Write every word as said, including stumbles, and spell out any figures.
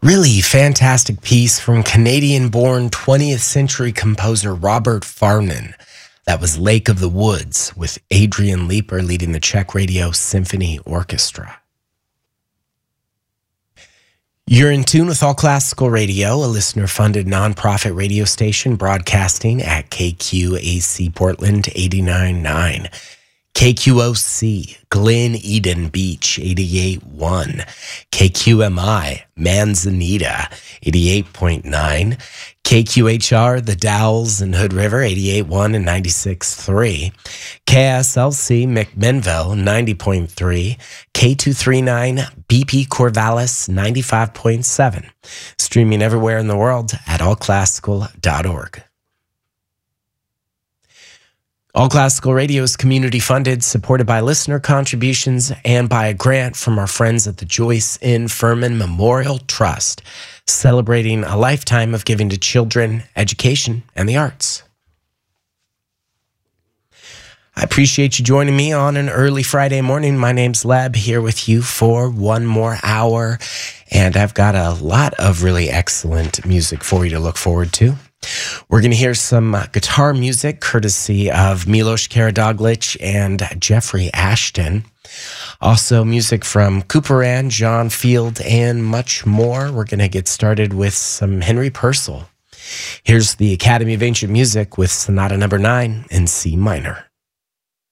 Really fantastic piece from Canadian-born twentieth century composer Robert Farnon. That was Lake of the Woods, with Adrian Leeper leading the Czech Radio Symphony Orchestra. You're in tune with All Classical Radio, a listener-funded nonprofit radio station broadcasting at K Q A C Portland eighty-nine point nine. K Q O C, Glen Eden Beach, eighty-eight point one. K Q M I, Manzanita, eighty-eight point nine. K Q H R, The Dalles and Hood River, eighty-eight point one and ninety-six point three. K S L C, McMinnville, ninety point three. K two thirty-nine, B P Corvallis, ninety-five point seven. Streaming everywhere in the world at all classical dot org. All Classical Radio is community-funded, supported by listener contributions, and by a grant from our friends at the Joyce N. Furman Memorial Trust, celebrating a lifetime of giving to children, education, and the arts. I appreciate you joining me on an early Friday morning. My name's Leb, here with you for one more hour, and I've got a lot of really excellent music for you to look forward to. We're going to hear some uh, guitar music courtesy of Milos Karadoglic and Jeffrey Ashton. Also music from Cooper Ann, John Field, and much more. We're going to get started with some Henry Purcell. Here's the Academy of Ancient Music with Sonata Number nine in C minor.